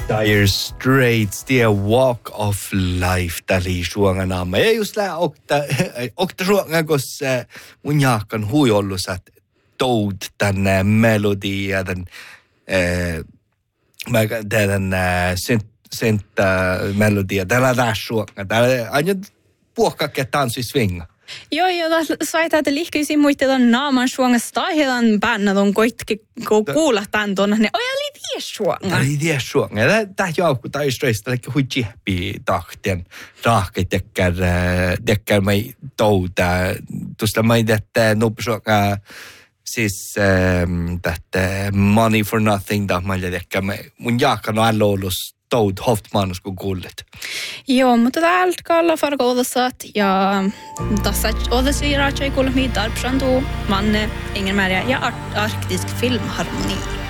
Dire Straits, det Walk of Life täli suongana. Ja just okta suonga, kos mun jaakan huijollusat toud tän melodia, tän melodia, täällä suonga. Täällä aina puhkakke tanssisvinga. Joo, sai tätä lihkyisi muistetaan naaman suongasta heidän bännät on koitki kuulla tän tuonne. Ne oli tiessuonga. Oli tiessuonga. Tämä joukku tai streista lekki hui jihpi tahtien rahke tekkär mei touta. Tuosta mei tätä nopsuonga siis tätä Money for Nothing da meille tekkär mun jaakan on allolus toud hoftmanus kun kuulet. Joo, mutta täältä kalla farkoodasat ja tässä odasi ratsai kuulemmi darpsantu manne Engelmäärä ja arktisk filmharmoni.